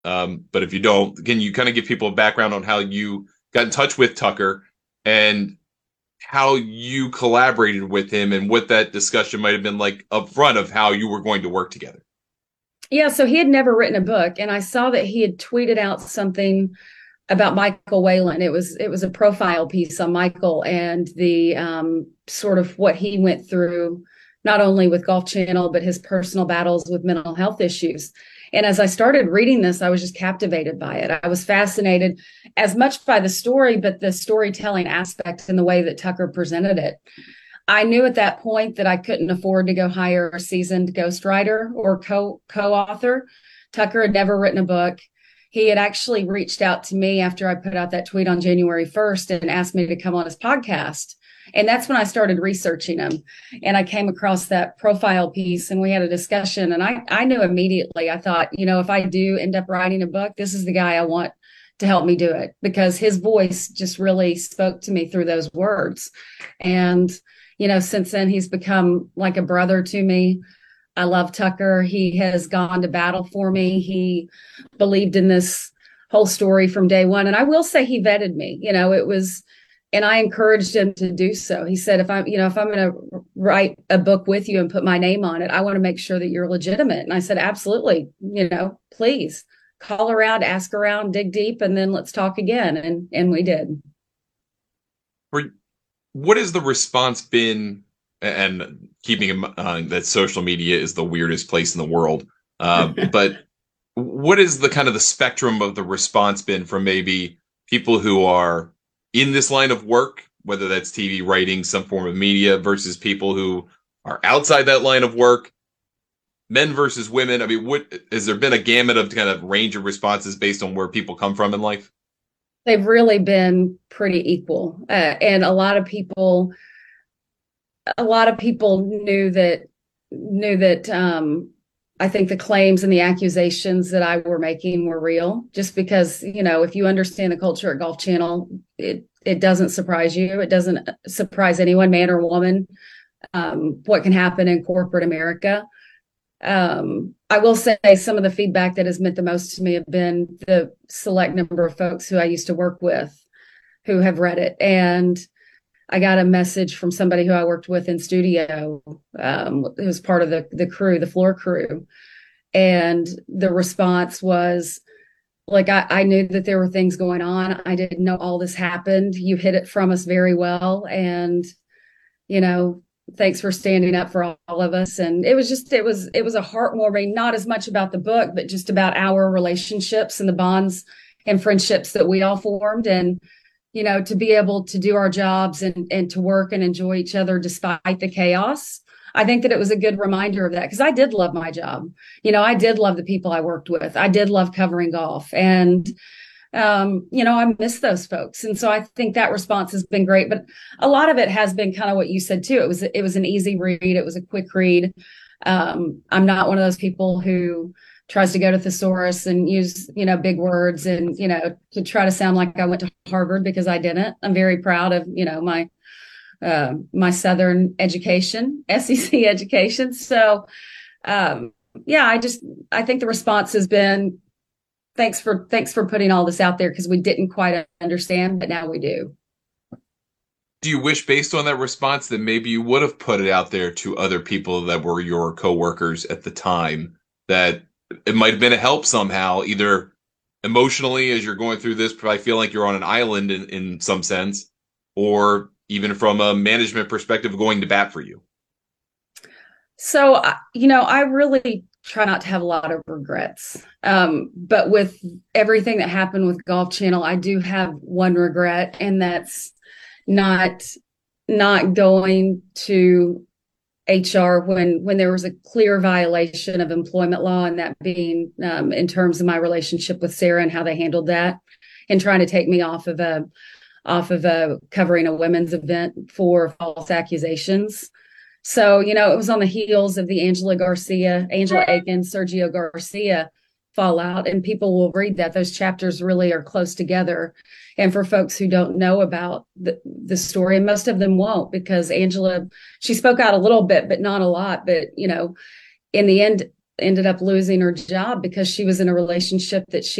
But if you don't, can you kind of give people a background on how you got in touch with Tucker and how you collaborated with him and what that discussion might have been like up front of how you were going to work together? Yeah, so he had never written a book, and I saw that he had tweeted out something about Michael Whalen. It was a profile piece on Michael and the sort of what he went through, not only with Golf Channel but his personal battles with mental health issues. And as I started reading this, I was just captivated by it. I was fascinated as much by the story, but the storytelling aspect and the way that Tucker presented it. I knew at that point that I couldn't afford to go hire a seasoned ghostwriter or co-author. Tucker had never written a book. He had actually reached out to me after I put out that tweet on January 1st and asked me to come on his podcast. And that's when I started researching him. And I came across that profile piece and we had a discussion. And I knew immediately, I thought, if I do end up writing a book, this is the guy I want to help me do it, because his voice just really spoke to me through those words. And since then, he's become like a brother to me. I love Tucker. He has gone to battle for me. He believed in this whole story from day one. And I will say he vetted me. And I encouraged him to do so. He said, if I'm going to write a book with you and put my name on it, I want to make sure that you're legitimate. And I said, absolutely, please call around, ask around, dig deep, and then let's talk again. And we did. What has the response been? And keeping in mind that social media is the weirdest place in the world, but what is the kind of the spectrum of the response been from maybe people who are in this line of work, whether that's TV writing, some form of media, versus people who are outside that line of work, men versus women? I mean, what has there been a gamut of kind of range of responses based on where people come from in life? They've really been pretty equal, and a lot of people knew that I think the claims and the accusations that I were making were real, just because, if you understand the culture at Golf Channel, it doesn't surprise you. It doesn't surprise anyone, man or woman, what can happen in corporate America. I will say some of the feedback that has meant the most to me have been the select number of folks who I used to work with who have read it. And I got a message from somebody who I worked with in studio, who was part of the crew, the floor crew. And the response was like, I knew that there were things going on. I didn't know all this happened. You hid it from us very well. And, thanks for standing up for all of us. And it was a heartwarming, not as much about the book, but just about our relationships and the bonds and friendships that we all formed. And to be able to do our jobs and to work and enjoy each other despite the chaos. I think that it was a good reminder of that, because I did love my job. I did love the people I worked with. I did love covering golf. And, I miss those folks. And so I think that response has been great. But a lot of it has been kind of what you said, too. It was an easy read. It was a quick read. I'm not one of those people who tries to go to thesaurus and use, big words and, to try to sound like I went to Harvard, because I didn't. I'm very proud of, my Southern education, SEC education. So, yeah, I think the response has been, thanks for putting all this out there, because we didn't quite understand, but now we do. Do you wish, based on that response, that maybe you would have put it out there to other people that were your coworkers at the time, that it might have been a help somehow, either emotionally as you're going through this, probably feel like you're on an island in some sense, or even from a management perspective, going to bat for you? So, I really try not to have a lot of regrets. But with everything that happened with Golf Channel, I do have one regret, and that's not not going to HR when there was a clear violation of employment law, and that being in terms of my relationship with Sarah and how they handled that, and trying to take me off of a covering a women's event for false accusations. So, it was on the heels of the Angela Aiken, Sergio Garcia fallout, and people will read that. Those chapters really are close together. And for folks who don't know about the story, and most of them won't, because Angela, she spoke out a little bit, but not a lot. But, in the end, ended up losing her job because she was in a relationship that she